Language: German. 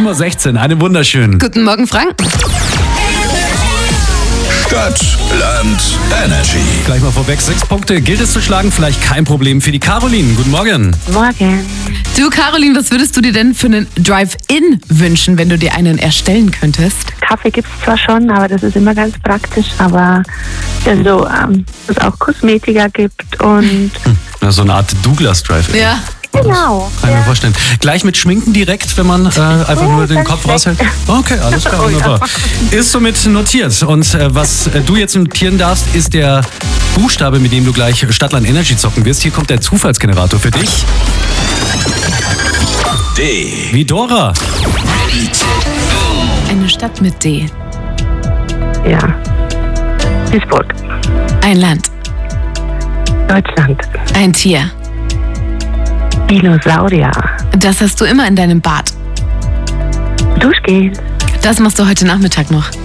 7:16 Uhr, einen wunderschönen. Guten Morgen, Frank. Stadt, Land, Energy. Gleich mal vorweg, 6 Punkte. Gilt es zu schlagen? Vielleicht kein Problem für die Caroline. Guten Morgen. Morgen. Du, Caroline, was würdest du dir denn für einen Drive-In wünschen, wenn du dir einen erstellen könntest? Kaffee gibt es zwar schon, aber das ist immer ganz praktisch, aber also, dass es auch Kosmetika gibt und So eine Art Douglas Drive. Ja. genau. Kann ich mir vorstellen. Gleich mit Schminken direkt, wenn man einfach nur den ganz Kopf schlecht. raushält? Okay, alles klar, Oh ja. wunderbar. Ist somit notiert. Und was du jetzt notieren darfst, ist der Buchstabe, mit dem du gleich Stadtland Energy zocken wirst. Hier kommt der Zufallsgenerator für dich. D. Wie Dora. Eine Stadt mit D. Ja. Duisburg, Ein Land. Deutschland, Ein Tier. Dinosaurier, Das hast du immer in deinem Bad. Duschgel, Das machst du heute Nachmittag noch.